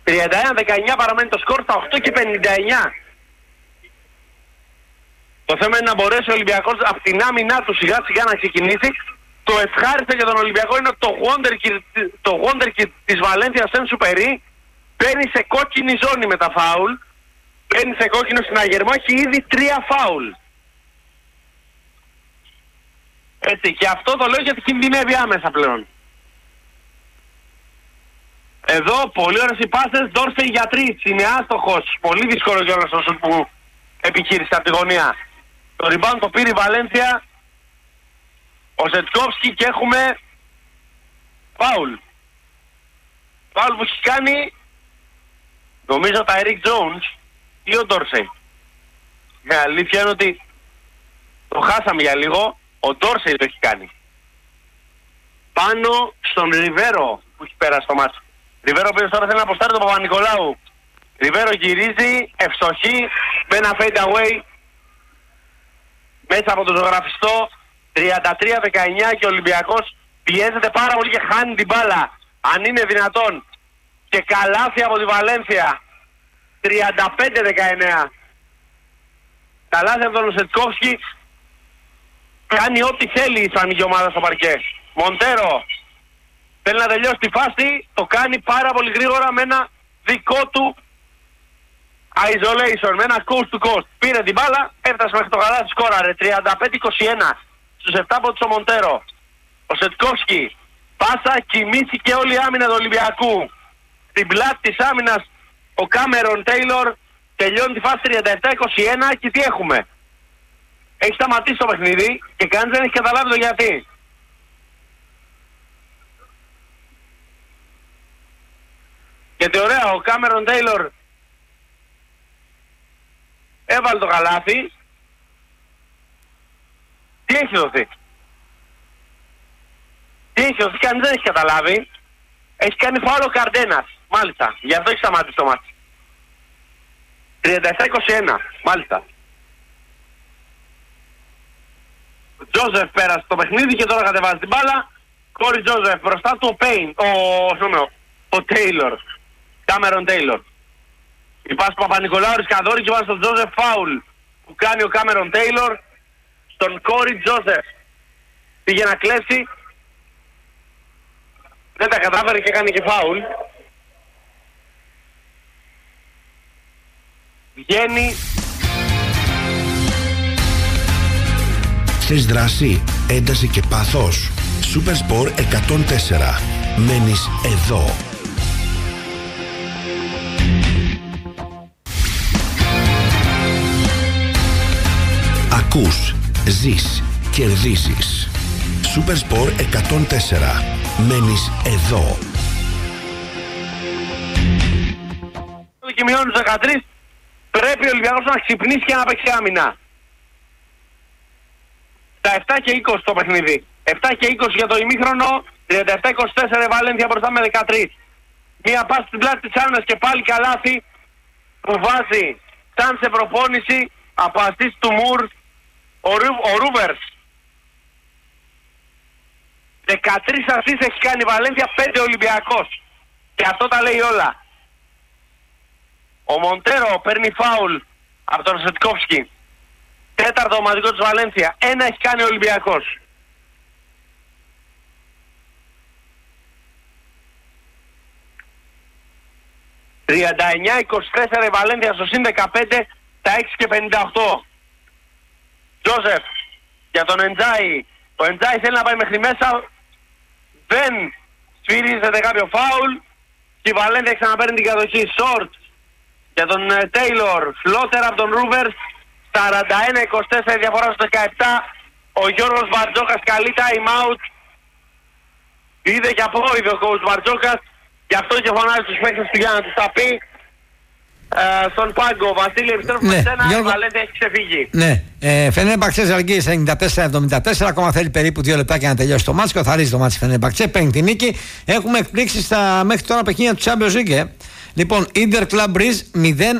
31-19 παραμένει το σκορ στα 8:59. Το θέμα είναι να μπορέσει ο Ολυμπιακός από την άμυνά του σιγά σιγά να ξεκινήσει. Το ευχάριστο για τον Ολυμπιακό είναι ότι το wonderkid της Βαλένθια Σεν Σουπερί μπαίνει σε κόκκινη ζώνη με τα φάουλ. Μπαίνει σε κόκκινο συναγερμό, έχει ήδη 3 φάουλ. Έτσι, και αυτό το λέω γιατί κινδυνεύει άμεσα πλέον. Εδώ πολύ ωραίες οι πάσες, Ντόρσεϊ για 3, είναι άστοχος. Πολύ δύσκολο κιόλας όσο που επιχείρησε από τη γωνία. Το rebound το πήρε η Βαλένθια, ο Ζετκόφσκι, και έχουμε φάουλ. Φάουλ που έχει κάνει, νομίζω, τα Eric Jones ή ο Ντόρσεϊ. Η αλήθεια είναι ότι το χάσαμε για λίγο. Ο Ντόρσεϊ το έχει κάνει. Πάνω στον Ριβέρο που έχει πέρασει το μάτσο. Ριβέρο που τώρα θέλει να αποστάρει τον Παπα-Νικολάου. Ριβέρο γυρίζει, ευστοχή, με ένα fade away μέσα από το ζωγραφιστό. 33-19 και ο Ολυμπιακός πιέζεται πάρα πολύ και χάνει την μπάλα. Αν είναι δυνατόν. Και καλάθι από τη Βαλένθια. 35-19. Καλάθι από τον Σετκόφσκι. Κάνει ό,τι θέλει η Ισπανική ομάδα στο παρκέ. Μοντέρο θέλει να τελειώσει τη φάση. Το κάνει πάρα πολύ γρήγορα με ένα δικό του isolation, με ένα coast to coast. Πήρε την μπάλα, έφτασε μέχρι το καλάθι, σκόραρε. 35-21 στους 7 πόντους ο Μοντέρο. Ο Σετκόφσκι πάσα, κοιμήθηκε όλη η άμυνα του Ολυμπιακού. Στην πλάτη της άμυνας ο Κάμερον Τέιλορ τελειώνει τη φάση 37-21 και τι έχουμε. Έχει σταματήσει το παιχνίδι και κανείς δεν έχει καταλάβει το γιατί. Γιατί ωραία, ο Κάμερον Τέιλορ έβαλε το καλάθι. Τι έχει δοθεί? Τι έχει δοθεί, κανείς δεν έχει καταλάβει. Έχει κάνει φάουλ ο Καρντένας, μάλιστα. Γι' αυτό έχει σταματήσει το μάτι. 37-21, μάλιστα. Τζόζεφ πέρασε το παιχνίδι και τώρα κατεβάζει την μπάλα. Κόρι Τζόζεφ, μπροστά του ο Πέιν, ο Τέιλορ. Κάμερον Τέιλορ. Η πάση του Παπα-Νικολάου ρισκαδόρη και βάζει στον Τζόζεφ φάουλ που κάνει ο Κάμερον Τέιλορ στον Κόρι Τζόζεφ. Πήγε να κλέψει. Δεν τα κατάφερε και κάνει και φάουλ. Βγαίνει. Θες δράση, ένταση και πάθος? Supersport 104. Μένεις εδώ. Ακούς, ζεις, κερδίζεις. Supersport 104. Μένεις εδώ. Και μειώνει τους 13. Πρέπει ο Ολυμπιακός να ξυπνήσει και να παίξει άμυνα. Τα 7 και 20 το παιχνίδι. 7 και 20 για το ημίχρονο. 37-24 Βαλένθια μπροστά με 13. Μία πάση στην πλάτη της άμυνας και πάλι καλάθι που βάζει σαν σε προπόνηση από assist του Μουρ ο Ρούβερς. 13 assist έχει κάνει η Βαλένθια, 5 Ολυμπιακός. Και αυτό τα λέει όλα. Ο Μοντέρο παίρνει φάουλ από τον Σετκόφσκι. Τέταρτο ομαδικό της Βαλένθια. 1 έχει κάνει ο Ολυμπιακός. «39-24 η Βαλένθια στο συν 15, τα 6 και 58. Τζόζεφ για τον Εντζάι. Ο Εντζάι θέλει να πάει μέχρι μέσα. Δεν σφυρίζεται κάποιο φάουλ. Και η Βαλένθια ξαναπαίρνει την κατοχή. Σόρτ για τον Τέιλορ. Φλότερ από τον Ρούβερς. 41-24 διαφορά στο 17. Ο Γιώργος Μπαρτζόκας καλεί time out. Είδε και απόειδε ο coach Μπαρτζόκας. Γι' αυτό και φωνάζει τους παίκτες του για να τους τα πει. Στον πάγκο, Βασίλη, επιστρέφουμε σε ένα. Η Βαλένθια έχει ξεφύγει. Ναι, Φενέρμπαχτσε Ζαλγκίρις 94-74. Ακόμα θέλει περίπου 2 λεπτά για να τελειώσει το μάτς. Καθαρίζει το μάτς Φενέρμπαχτσε. Παίρνει τη νίκη. Έχουμε εκπλήξει στα μέχρι τώρα παιχνίδια του Champions League. Λοιπόν, Inter Club Breeze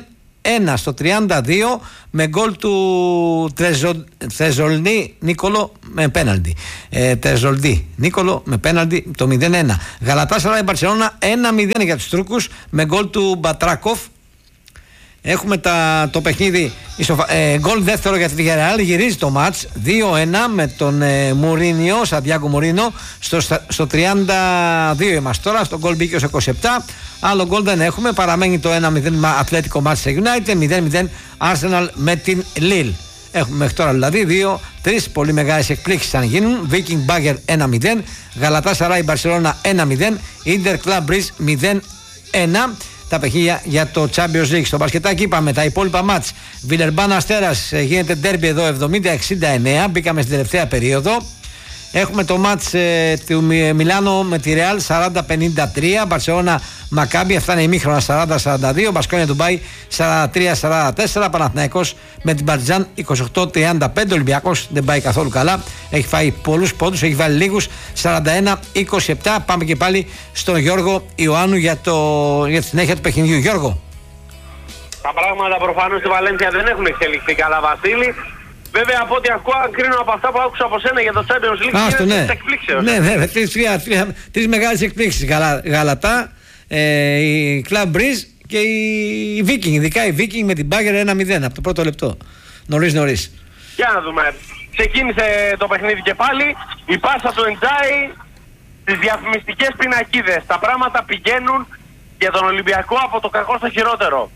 στο 32 με γκολ του Τρεζολντί Νίκολο με πέναλτι. Τρεζολντί Νίκολο με πέναλτι το 0-1. Γαλατάσαράι Μπαρσελόνα 1-0 για τους Τούρκους με γκολ του Μπατράκοφ. Έχουμε το παιχνίδι γκολ δεύτερο για τη Villarreal, γυρίζει το μάτς 2-1 με τον Μουρίνιο, Σαντιάγκο Μουρίνιο στο 32 είμαστε τώρα, στο γκολ μπήκε ως 27, άλλο γκολ δεν έχουμε, παραμένει το 1-0 Ατλέτικο Manchester United, 0-0 Arsenal με την Lille. Έχουμε μέχρι τώρα δηλαδή 2-3 πολύ μεγάλες εκπλήξεις αν γίνουν. Viking Bagger 1-0, Galatasaray Barcelona 1-0, Inter Club Brugge 0-1. Τα παιχνίδια για το Champions League. Στο μπασκετάκι είπαμε τα υπόλοιπα μάτς. Βιλερμπάν Αστέρας γίνεται ντέρμπι εδώ 70-69. Μπήκαμε στην τελευταία περίοδο. Έχουμε το μάτς του Μιλάνο με τη Ρεάλ 40-53. Μπαρσελόνα Μακάμπι, αυτά είναι ημίχρονα 40-42. Μπασκόνια Ντουμπάι 43-44. Παναθηναϊκός με την Παρτιζάν 28-35. Ολυμπιακός δεν πάει καθόλου καλά. Έχει φάει πολλούς πόντους, έχει βάλει λίγους 41-27. Πάμε και πάλι στον Γιώργο Ιωάννου για τη συνέχεια του παιχνιδιού. Γιώργο. Τα πράγματα προφανώς στη Βαλένθια δεν έχουν εξελιχθεί καλά, Βασίλη. Βέβαια, από ό,τι ακούω, κρίνω από αυτά που άκουσα από σένα για το Champions League, είναι τις εκπλήξεως. Ναι, βέβαια, τρεις μεγάλες εκπλήξεις. Γαλατά, η Club Brugge και η Viking. Ειδικά η Viking με την Bagger 1-0 από το πρώτο λεπτό. Νωρίς. Για να δούμε. Ξεκίνησε το παιχνίδι και πάλι. Η πάσα του Εντζάι στις διαφημιστικές πινακίδες. Τα πράγματα πηγαίνουν για τον Ολυμπιακό από το κακό στο χειρότερο.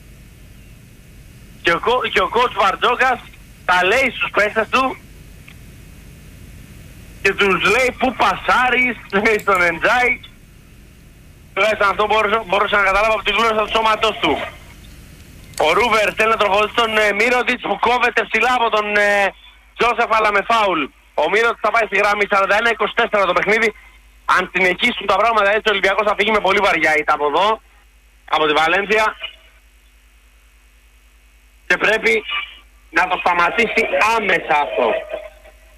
Και ο coach Βαρτζόκας τα λέει στους παίκτες του και τους λέει που πασάρεις, λέει στον Εντζάι. Τουλάχιστον αυτό μπορούσα να καταλάβω από τη γλώσσα του σώματός του. Ο Ρούβερ θέλει να τροφοδοτήσει τον Μίροντιτς που κόβεται ψηλά από τον Τζόσεφ αλλά με φάουλ. Ο Μίροντιτς θα πάει στη γραμμή 41-24 το παιχνίδι. Αν συνεχίσουν τα πράγματα έτσι, ο Ολυμπιακός θα φύγει με πολύ βαριά ήττα από εδώ, από τη Βαλένθια. Και πρέπει να το σταματήσει άμεσα αυτό.